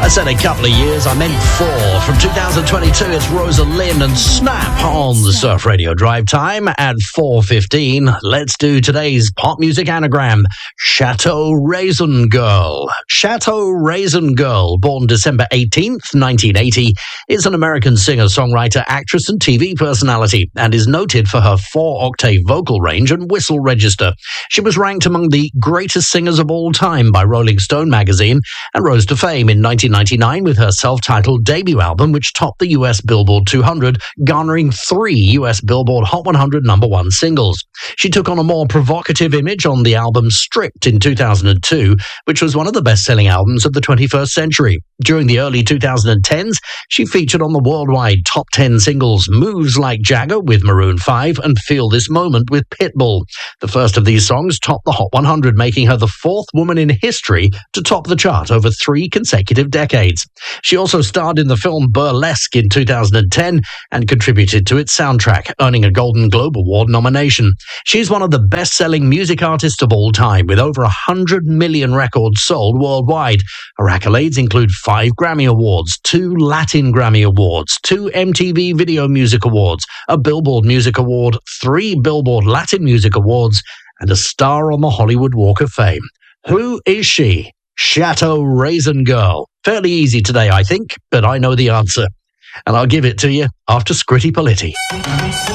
I said a couple of years, I meant 4. From 2022, it's Rosa Lynn and Snap on the Surf Radio Drive Time at 4:15. Let's do today's pop music anagram. Chateau Raisin Girl. Chateau Raisin Girl, born December 18th, 1980, is an American singer, songwriter, actress, and TV personality, and is noted for her 4-octave vocal range and whistle register. She was ranked among the greatest singers of all time by Rolling Stone magazine and rose to fame in 1999 with her self-titled debut album, which topped the US Billboard 200, garnering 3 US Billboard Hot 100 #1 singles. She took on a more provocative image on the album Stripped in 2002, which was one of the best-selling albums of the 21st century. During the early 2010s, she featured on the worldwide top 10 singles Moves Like Jagger with Maroon 5 and Feel This Moment with Pitbull. The first of these songs topped the Hot 100, making her the 4th woman in history to top the chart over 3 consecutive decades. She also starred in the film Burlesque in 2010 and contributed to its soundtrack, earning a Golden Globe Award nomination. She's one of the best-selling music artists of all time, with over 100 million records sold worldwide. Her accolades include 5 Grammy Awards, 2 Latin Grammy Awards, 2 MTV Video Music Awards, a Billboard Music Award, 3 Billboard Latin Music Awards, and a star on the Hollywood Walk of Fame. Who is she? Chateau Raisin Girl. Fairly easy today, I think, but I know the answer. And I'll give it to you after Scritti Politti.